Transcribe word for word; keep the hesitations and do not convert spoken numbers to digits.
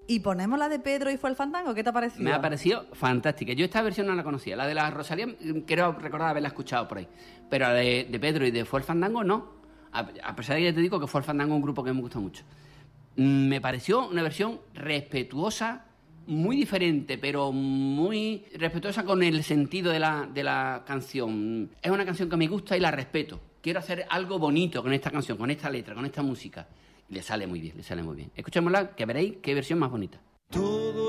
¿Y ponemos la de Pedro y fue el fandango? ¿Qué te ha parecido? Me ha parecido fantástica. Yo esta versión no la conocía. La de la Rosalía, creo recordar haberla escuchado por ahí. Pero la de, de Pedro y de Fue el fandango, no. A, a pesar de que ya te digo que Fue el fandango un grupo que me gusta mucho. Me pareció una versión respetuosa, muy diferente, pero muy respetuosa con el sentido de la, de la canción. Es una canción que me gusta y la respeto. Quiero hacer algo bonito con esta canción, con esta letra, con esta música. Y le sale muy bien, le sale muy bien. Escuchémosla, que veréis qué versión más bonita. Todo